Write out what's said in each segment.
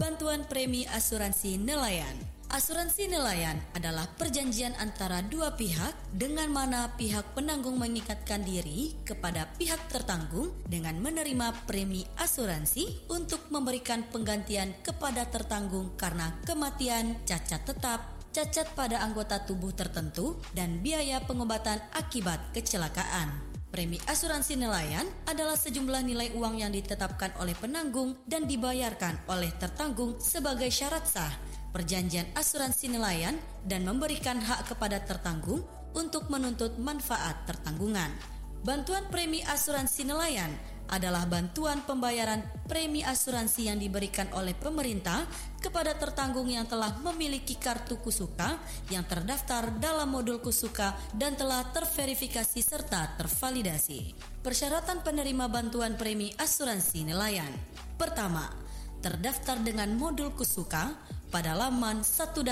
Bantuan premi asuransi nelayan. Asuransi nelayan adalah perjanjian antara dua pihak dengan mana pihak penanggung mengikatkan diri kepada pihak tertanggung dengan menerima premi asuransi untuk memberikan penggantian kepada tertanggung karena kematian, cacat tetap, cacat pada anggota tubuh tertentu, dan biaya pengobatan akibat kecelakaan. Premi asuransi nelayan adalah sejumlah nilai uang yang ditetapkan oleh penanggung dan dibayarkan oleh tertanggung sebagai syarat sah perjanjian asuransi nelayan dan memberikan hak kepada tertanggung untuk menuntut manfaat tertanggungan. Bantuan premi asuransi nelayan adalah bantuan pembayaran premi asuransi yang diberikan oleh pemerintah kepada tertanggung yang telah memiliki kartu Kusuka yang terdaftar dalam modul Kusuka dan telah terverifikasi serta tervalidasi. Persyaratan penerima bantuan premi asuransi nelayan. Pertama, terdaftar dengan modul Kusuka pada laman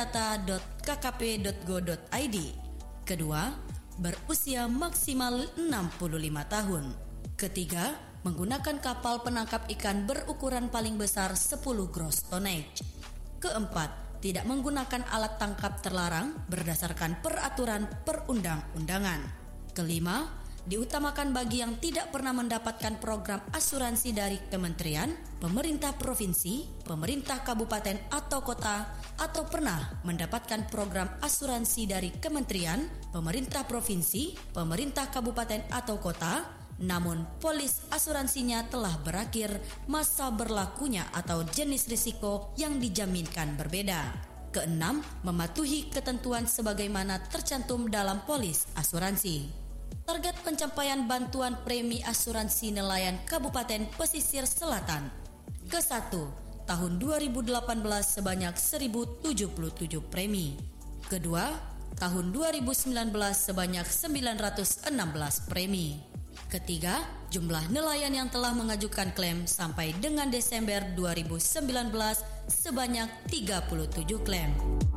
satudata.kkp.go.id. Kedua, berusia maksimal 65 tahun. Ketiga, menggunakan kapal penangkap ikan berukuran paling besar 10 gross tonnage. Keempat, tidak menggunakan alat tangkap terlarang berdasarkan peraturan perundang-undangan. Kelima, diutamakan bagi yang tidak pernah mendapatkan program asuransi dari kementerian, pemerintah provinsi, pemerintah kabupaten atau kota, atau pernah mendapatkan program asuransi dari kementerian, pemerintah provinsi, pemerintah kabupaten atau kota, namun polis asuransinya telah berakhir masa berlakunya atau jenis risiko yang dijaminkan berbeda. Keenam, mematuhi ketentuan sebagaimana tercantum dalam polis asuransi. Target pencapaian bantuan premi asuransi nelayan Kabupaten Pesisir Selatan. Ke-1, tahun 2018 sebanyak 1077 premi. Kedua, tahun 2019 sebanyak 916 premi. Ketiga, jumlah nelayan yang telah mengajukan klaim sampai dengan Desember 2019 sebanyak 37 klaim.